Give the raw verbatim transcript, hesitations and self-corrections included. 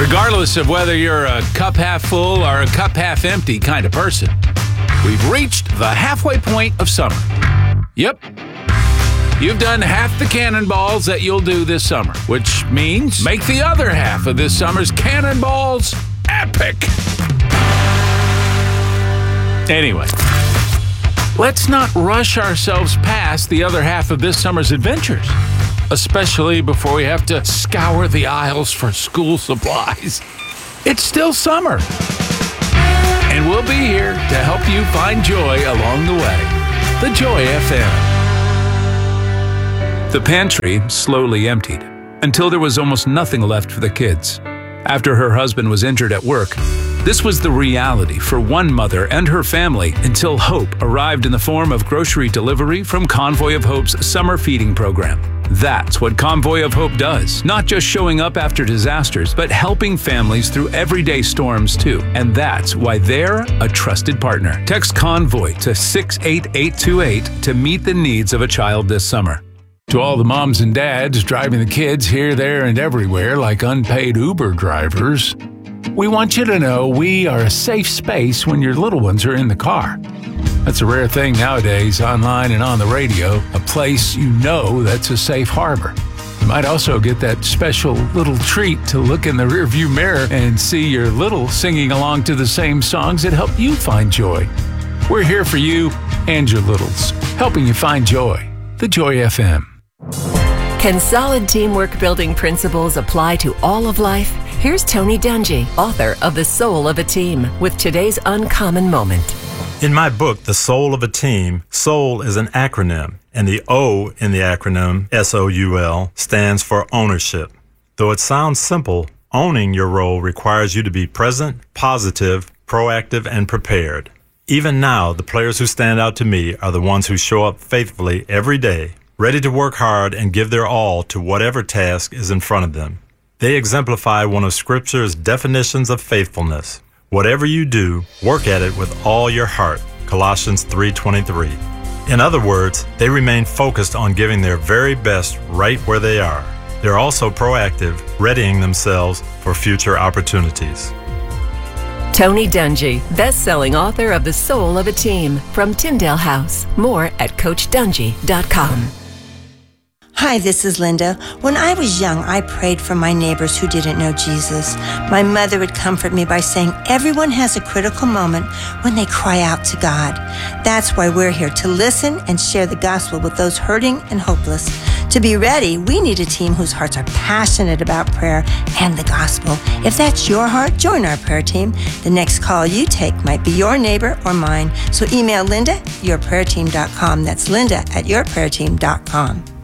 Regardless of whether you're a cup half full or a cup half empty kind of person, we've reached the halfway point of summer. Yep. You've done half the cannonballs that you'll do this summer, which means make the other half of this summer's cannonballs epic. Anyway, let's not rush ourselves past the other half of this summer's adventures, especially before we have to scour the aisles for school supplies. It's still summer, and we'll be here to help you find joy along the way. The Joy F M. The pantry slowly emptied until there was almost nothing left for the kids. After her husband was injured at work, this was the reality for one mother and her family until hope arrived in the form of grocery delivery from Convoy of Hope's summer feeding program. That's what Convoy of Hope does, not just showing up after disasters, but helping families through everyday storms too. And that's why they're a trusted partner. Text Convoy to six eight eight two eight to meet the needs of a child this summer. To all the moms and dads driving the kids here, there, and everywhere like unpaid Uber drivers, we want you to know we are a safe space when your little ones are in the car. That's a rare thing nowadays, online and on the radio, a place you know that's a safe harbor. You might also get that special little treat to look in the rearview mirror and see your little singing along to the same songs that help you find joy. We're here for you and your littles, helping you find joy. The Joy F M. Can solid teamwork building principles apply to all of life? Here's Tony Dungy, author of The Soul of a Team, with today's uncommon moment. In my book, The Soul of a Team, SOUL is an acronym, and the O in the acronym, S O U L, stands for ownership. Though it sounds simple, owning your role requires you to be present, positive, proactive, and prepared. Even now, the players who stand out to me are the ones who show up faithfully every day, ready to work hard and give their all to whatever task is in front of them. They exemplify one of Scripture's definitions of faithfulness. Whatever you do, work at it with all your heart, Colossians three twenty-three. In other words, they remain focused on giving their very best right where they are. They're also proactive, readying themselves for future opportunities. Tony Dungy, best-selling author of The Soul of a Team, from Tyndale House. More at coach dungy dot com. Hi, this is Linda. When I was young, I prayed for my neighbors who didn't know Jesus. My mother would comfort me by saying everyone has a critical moment when they cry out to God. That's why we're here, to listen and share the gospel with those hurting and hopeless. To be ready, we need a team whose hearts are passionate about prayer and the gospel. If that's your heart, join our prayer team. The next call you take might be your neighbor or mine. So email Linda at your prayer team dot com. That's Linda at your prayer team dot com.